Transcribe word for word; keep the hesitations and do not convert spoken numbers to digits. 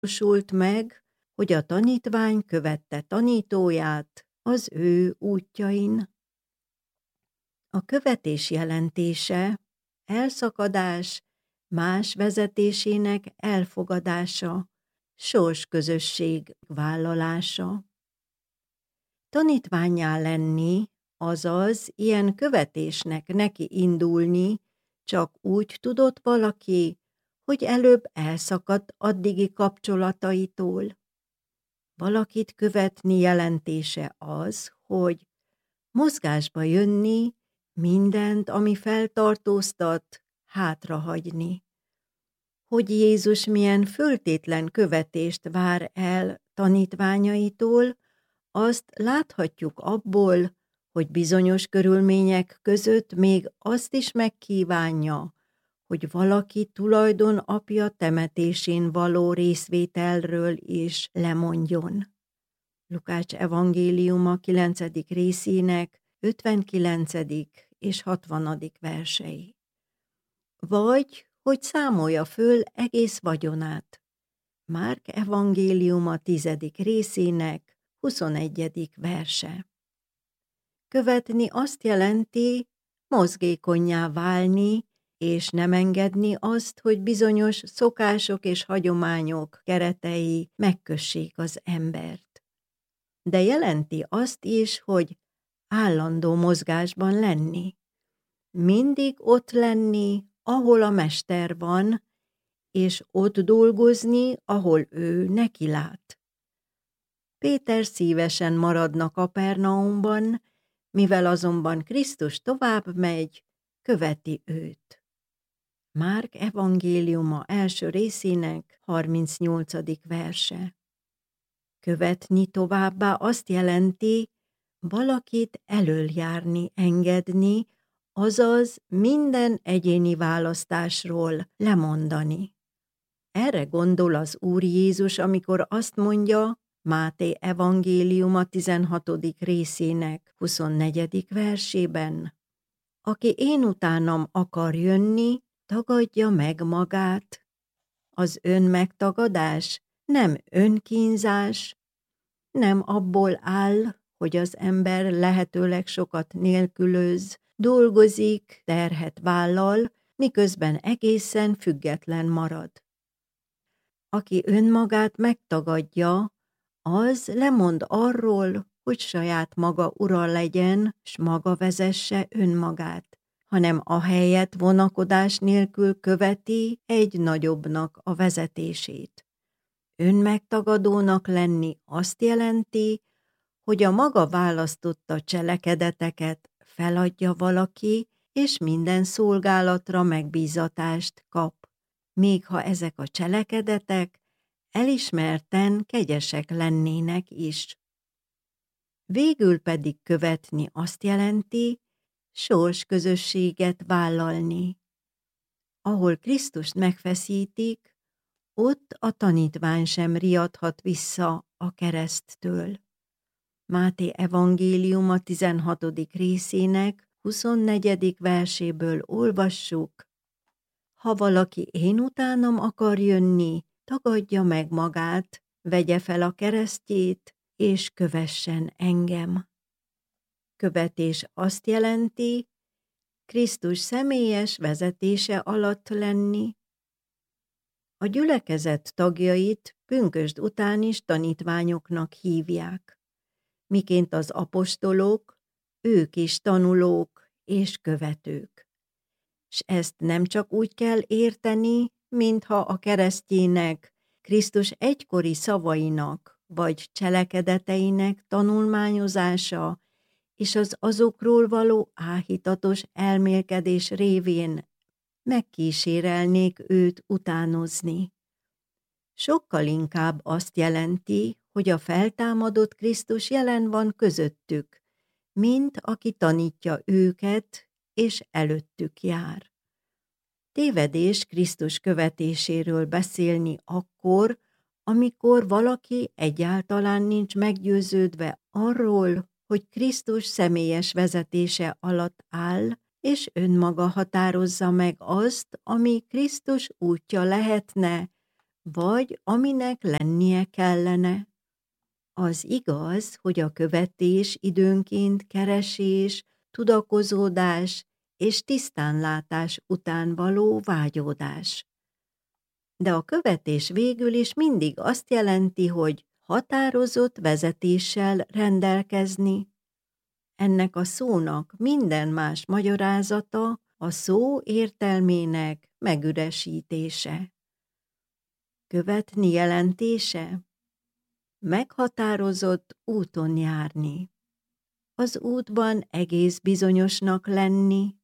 valósult meg, hogy a tanítvány követte tanítóját az ő útjain. A követés jelentése elszakadás más vezetésének elfogadása, sorsközösség vállalása. Tanítvánnyá lenni, azaz ilyen követésnek neki indulni, csak úgy tudott valaki, hogy előbb elszakadt addigi kapcsolataitól. Valakit követni jelentése az, hogy mozgásba jönni, mindent, ami feltartóztat, hátrahagyni. Hogy Jézus milyen föltétlen követést vár el tanítványaitól, azt láthatjuk abból, hogy bizonyos körülmények között még azt is megkívánja, hogy valaki tulajdon apja temetésén való részvételről is lemondjon. Lukács evangéliuma kilencedik részének ötvenkilencedik és hatvanadik versei. Vagy, hogy számolja föl egész vagyonát. Márk evangéliuma tizedik részének huszonegyedik verse. Követni azt jelenti, mozgékonnyá válni, és nem engedni azt, hogy bizonyos szokások és hagyományok keretei megkössék az embert. De jelenti azt is, hogy állandó mozgásban lenni. Mindig ott lenni, ahol a mester van, és ott dolgozni, ahol ő neki lát. Péter szívesen maradna Kapernaumban, mivel azonban Krisztus tovább megy, követi őt. Márk evangéliuma első részének harmincnyolcadik verse. Követni továbbá azt jelenti, valakit elöljárni, engedni, azaz minden egyéni választásról lemondani. Erre gondol az Úr Jézus, amikor azt mondja, Máté evangéliuma tizenhatodik részének huszonnegyedik versében, aki én utánam akar jönni, tagadja meg magát. Az önmegtagadás nem önkínzás, nem abból áll, hogy az ember lehetőleg sokat nélkülöz, dolgozik, terhet vállal, miközben egészen független marad. Aki önmagát megtagadja, az lemond arról, hogy saját maga ura legyen, s maga vezesse önmagát, hanem ahelyett vonakodás nélkül követi egy nagyobbnak a vezetését. Önmegtagadónak lenni azt jelenti, hogy a maga választotta cselekedeteket feladja valaki, és minden szolgálatra megbízatást kap, még ha ezek a cselekedetek elismerten kegyesek lennének is. Végül pedig követni azt jelenti, sorsközösséget vállalni. Ahol Krisztust megfeszítik, ott a tanítvány sem riadhat vissza a kereszttől. Máté evangéliuma tizenhatodik részének huszonnegyedik verséből olvassuk, ha valaki én utánam akar jönni, tagadja meg magát, vegye fel a keresztjét, és kövessen engem. Követés azt jelenti, Krisztus személyes vezetése alatt lenni. A gyülekezet tagjait pünkösd után is tanítványoknak hívják, miként az apostolok, ők is tanulók és követők. S ezt nem csak úgy kell érteni, mintha a keresztjének, Krisztus egykori szavainak vagy cselekedeteinek tanulmányozása és az azokról való áhítatos elmélkedés révén megkísérelnék őt utánozni. Sokkal inkább azt jelenti, hogy a feltámadott Krisztus jelen van közöttük, mint aki tanítja őket, és előttük jár. Tévedés Krisztus követéséről beszélni akkor, amikor valaki egyáltalán nincs meggyőződve arról, hogy Krisztus személyes vezetése alatt áll, és önmaga határozza meg azt, ami Krisztus útja lehetne, vagy aminek lennie kellene. Az igaz, hogy a követés időnként keresés, tudakozódás és tisztánlátás után való vágyódás. De a követés végül is mindig azt jelenti, hogy határozott vezetéssel rendelkezni. Ennek a szónak minden más magyarázata a szó értelmének megüresítése. Követni jelentése? Meghatározott úton járni. Az útban egész bizonyosnak lenni,